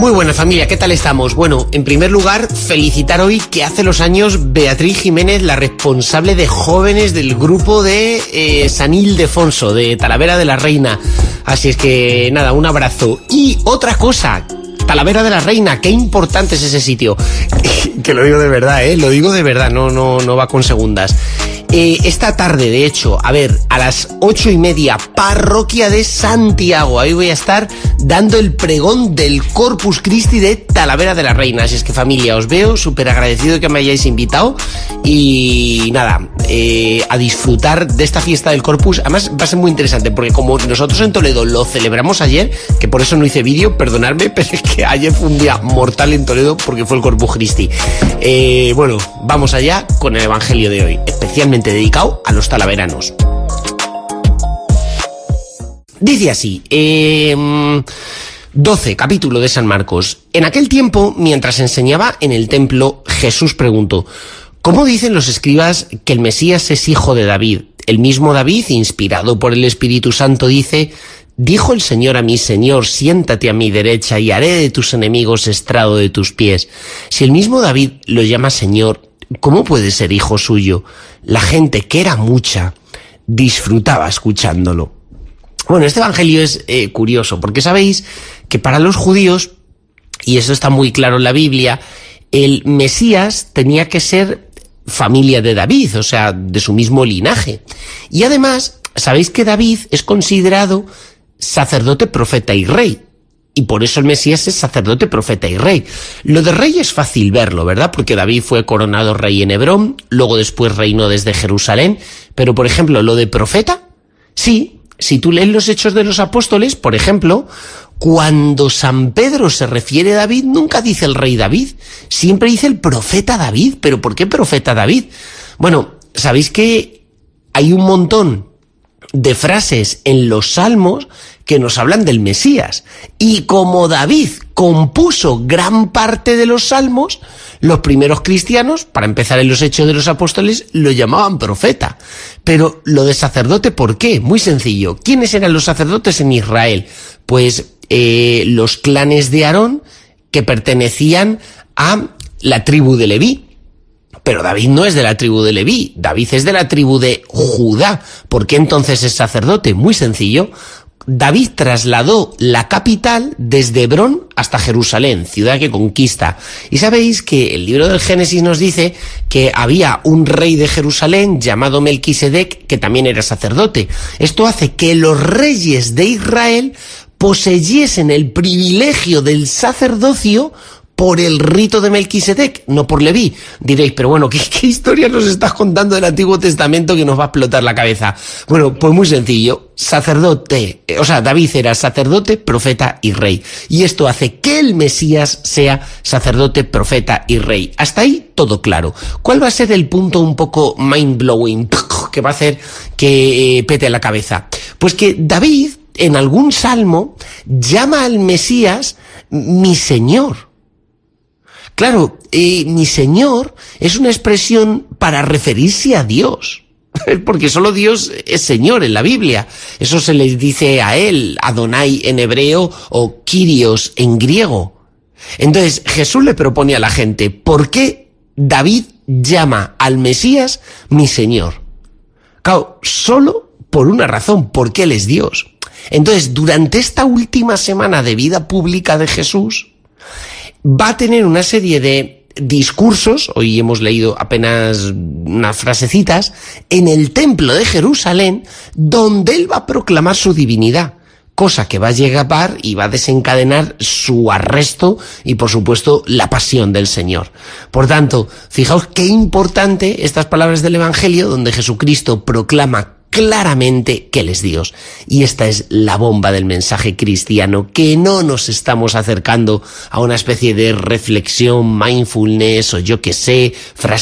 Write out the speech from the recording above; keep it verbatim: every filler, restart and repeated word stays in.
Muy buena familia, ¿qué tal estamos? Bueno, en primer lugar, felicitar hoy que hace los años Beatriz Jiménez, la responsable de jóvenes del grupo de eh, San Ildefonso, de Talavera de la Reina. Así es que nada, un abrazo. Y otra cosa, Talavera de la Reina, qué importante es ese sitio. Que lo digo de verdad, ¿eh? Lo digo de verdad, no, no, no va con segundas. Eh, esta tarde, de hecho, a ver, a las ocho y media, Parroquia de Santiago. Ahí voy a estar dando el pregón del Corpus Christi de Talavera de la Reina. Así es que, familia, os veo súper agradecido que me hayáis invitado. Y nada, eh, a disfrutar de esta fiesta del Corpus. Además, va a ser muy interesante, porque como nosotros en Toledo lo celebramos ayer, que por eso no hice vídeo, perdonadme, pero es que ayer fue un día mortal en Toledo porque fue el Corpus Christi. Eh, bueno, vamos allá con el Evangelio de hoy, especialmente dedicado a los talaveranos. Dice así, eh, doce, capítulo de San Marcos. En aquel tiempo, mientras enseñaba en el templo, Jesús preguntó: ¿cómo dicen los escribas que el Mesías es hijo de David? El mismo David, inspirado por el Espíritu Santo, dice: dijo el Señor a mi Señor, siéntate a mi derecha y haré de tus enemigos estrado de tus pies. Si el mismo David lo llama Señor, ¿cómo puede ser hijo suyo? La gente, que era mucha, disfrutaba escuchándolo. Bueno, este evangelio es eh, curioso, porque sabéis que para los judíos, y eso está muy claro en la Biblia, el Mesías tenía que ser familia de David, o sea, de su mismo linaje. Y además, sabéis que David es considerado sacerdote, profeta y rey. Y por eso el Mesías es sacerdote, profeta y rey. Lo de rey es fácil verlo, ¿verdad? Porque David fue coronado rey en Hebrón, luego después reinó desde Jerusalén. Pero, por ejemplo, lo de profeta, sí, si tú lees los Hechos de los Apóstoles, por ejemplo, cuando San Pedro se refiere a David, nunca dice el rey David, siempre dice el profeta David. ¿Pero por qué profeta David? Bueno, ¿sabéis que hay un montón de frases en los Salmos que nos hablan del Mesías? Y como David compuso gran parte de los Salmos, los primeros cristianos, para empezar en los Hechos de los Apóstoles, lo llamaban profeta. Pero lo de sacerdote, ¿por qué? Muy sencillo. ¿Quiénes eran los sacerdotes en Israel? Pues eh, los clanes de Aarón, que pertenecían a la tribu de Leví. Pero David no es de la tribu de Leví, David es de la tribu de Judá. ¿Por qué entonces es sacerdote? Muy sencillo. David trasladó la capital desde Hebrón hasta Jerusalén, ciudad que conquista. Y sabéis que el libro del Génesis nos dice que había un rey de Jerusalén llamado Melquisedec, que también era sacerdote. Esto hace que los reyes de Israel poseyesen el privilegio del sacerdocio por el rito de Melquisedec, no por Leví. Diréis, pero bueno, ¿qué, qué historia nos estás contando del Antiguo Testamento que nos va a explotar la cabeza? Bueno, pues muy sencillo, sacerdote, o sea, David era sacerdote, profeta y rey. Y esto hace que el Mesías sea sacerdote, profeta y rey. Hasta ahí todo claro. ¿Cuál va a ser el punto un poco mind-blowing que va a hacer que eh, pete la cabeza? Pues que David, en algún salmo, llama al Mesías mi Señor. Claro, eh, mi Señor es una expresión para referirse a Dios, porque solo Dios es Señor en la Biblia. Eso se le dice a él, Adonai en hebreo o Kyrios en griego. Entonces Jesús le propone a la gente, ¿por qué David llama al Mesías mi Señor? Claro, solo por una razón, porque Él es Dios. Entonces, durante esta última semana de vida pública de Jesús, va a tener una serie de discursos, hoy hemos leído apenas unas frasecitas, en el templo de Jerusalén, donde él va a proclamar su divinidad, cosa que va a llegar y va a desencadenar su arresto y, por supuesto, la pasión del Señor. Por tanto, fijaos qué importante estas palabras del Evangelio, donde Jesucristo proclama claramente que Él es Dios. Y esta es la bomba del mensaje cristiano, que no nos estamos acercando a una especie de reflexión, mindfulness o yo qué sé, frase